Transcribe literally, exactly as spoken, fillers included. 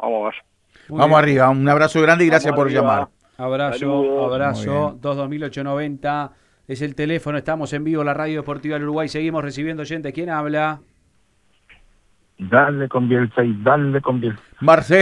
vamos a ver. Muy Vamos bien. arriba, un abrazo grande y gracias Vamos por arriba. llamar. Abrazo, Saludos. Muy abrazo. bien. dos dos mil ochocientos noventa es el teléfono. Estamos en vivo, la Radio Deportiva del Uruguay. Seguimos recibiendo gente. ¿Quién habla? Dale con Bielsa y dale con Bielsa. Marcelo.